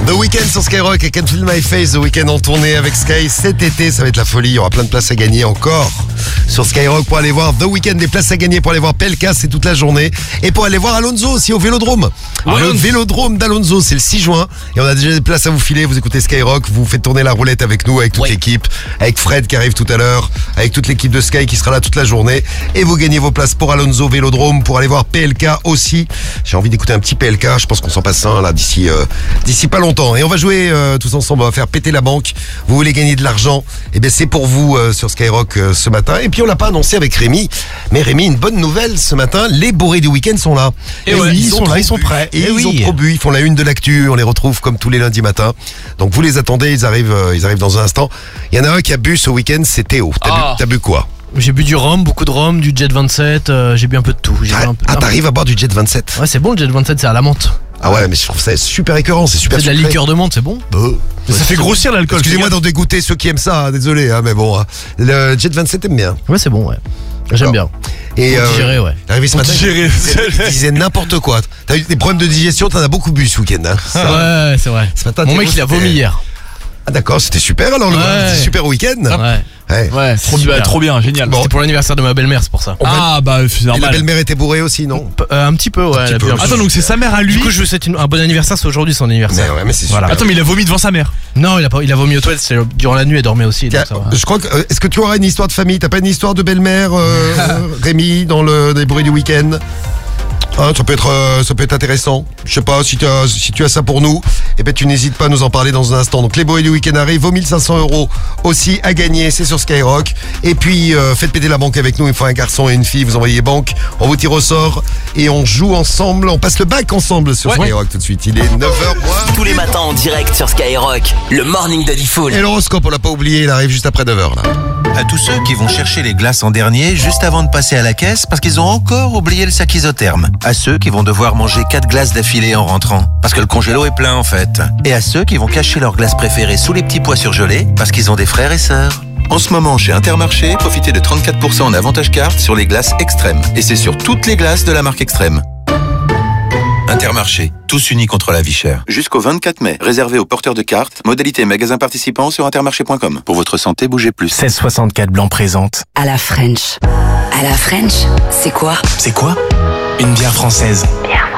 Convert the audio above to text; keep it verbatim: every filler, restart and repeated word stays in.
The Weeknd sur Skyrock et Can't Feel My Face. The Weeknd en tournée avec Sky cet été, ça va être la folie. Il y aura plein de places à gagner encore sur Skyrock pour aller voir The Weeknd. Des places à gagner pour aller voir P L K, c'est toute la journée. Et pour aller voir Alonso aussi au Vélodrome. Ah, le Vélodrome d'Alonso, c'est le six juin. Et on a déjà des places à vous filer. Vous écoutez Skyrock, vous faites tourner la roulette avec nous, avec toute ouais. l'équipe, avec Fred qui arrive tout à l'heure, avec toute l'équipe de Sky qui sera là toute la journée. Et vous gagnez vos places pour Alonso Vélodrome, pour aller voir P L K aussi. J'ai envie d'écouter un petit P L K. Je pense qu'on s'en passe un là d'ici euh, d'ici pas longtemps. Et on va jouer euh, tous ensemble. On va faire péter la banque. Vous voulez gagner de l'argent? Eh bien c'est pour vous euh, sur Skyrock euh, ce matin. Et puis on l'a pas annoncé avec Rémi. Mais Rémi, une bonne nouvelle ce matin. Les bourrés du week-end sont là. Et, et ouais, oui, ils, ils sont là, ils sont prêts. Et, et ils oui. ont trop bu. Ils font la une de l'actu. On les retrouve comme tous les lundis matins. Donc vous les attendez. Ils arrivent. Euh, ils arrivent dans un instant. Il y en a un qui a bu ce week-end. C'est Théo. T'as, ah. bu, t'as bu quoi? J'ai bu du rhum, beaucoup de rhum, du Jet vingt-sept, euh, j'ai bu un peu de tout. J'ai Ah, un peu, ah t'arrives à boire du Jet vingt-sept? Ouais, c'est bon le Jet vingt-sept, c'est à la menthe. Ah ouais, mais je trouve ça super écœurant, c'est super C'est de la sucré. liqueur de menthe, c'est bon. Euh, Ça fait grossir l'alcool. Excusez-moi d'en dégoûter ceux qui aiment ça, hein, désolé, hein, mais bon, hein. Le Jet vingt-sept aime bien. Ouais, c'est bon, ouais. J'aime bien. Et Pour euh, digérer, ouais. Arrivé ce matin, digérer. il disait n'importe quoi. T'as eu des problèmes de digestion, t'en as beaucoup bu ce week-end. Hein. Ça, Ouais, c'est vrai. ce matin, Mon Théo, mec, il a c'était- vomi hier. Ah d'accord, c'était super alors, le Ouais. c'était super week-end. Ouais. Ouais. Ouais, Trop c'est bien, super. trop bien, génial. Bon. C'était pour l'anniversaire de ma belle-mère, c'est pour ça. Ah bah c'est Et la normal. belle-mère était bourrée aussi, non? P- euh, un petit peu, ouais. petit elle a peu. bu un peu. Attends, donc c'est sa mère à lui. Du coup, je lui souhaite une- un bon anniversaire, c'est aujourd'hui son anniversaire. Mais ouais, mais c'est Voilà. super. Attends, mais il a vomi devant sa mère. Non, il a, pas, il a vomi aux toilettes, c'est durant la nuit, elle dormait aussi. Tiens, Donc ça va. je crois que. euh, Est-ce que tu auras une histoire de famille? T'as pas une histoire de belle-mère, euh, Rémi, dans le dans les bourrés du week-end? Hein, ça peut être, euh, ça peut être intéressant. Je sais pas si tu as, si tu as ça pour nous. Eh ben, tu n'hésites pas à nous en parler dans un instant. Donc, les bourrés du week-end arrivent. Vos mille cinq cents euros aussi à gagner. C'est sur Skyrock. Et puis, euh, faites péter la banque avec nous. Il faut un garçon et une fille. Vous envoyez banque. On vous tire au sort. Et on joue ensemble. On passe le bac ensemble sur Ouais. Skyrock tout de suite. Il est neuf heures. Tous les matins en direct sur Skyrock, le morning de Diffoul. Et l'horoscope, on l'a pas oublié. Il arrive juste après neuf heures, là. À tous ceux qui vont chercher les glaces en dernier juste avant de passer à la caisse parce qu'ils ont encore oublié le sac isotherme. À ceux qui vont devoir manger quatre glaces d'affilée en rentrant parce que le congélo est plein en fait. Et à ceux qui vont cacher leurs glaces préférées sous les petits pois surgelés parce qu'ils ont des frères et sœurs. En ce moment, chez Intermarché, profitez de trente-quatre pour cent en avantage carte sur les glaces Extrême. Et c'est sur toutes les glaces de la marque Extrême. Intermarché, tous unis contre la vie chère. Jusqu'au vingt-quatre mai, réservé aux porteurs de cartes, modalité magasin participant sur intermarché point com. Pour votre santé, bougez plus. seize soixante-quatre Blanc présente. À la French. À la French, c'est quoi? C'est quoi? Une bière française. Bière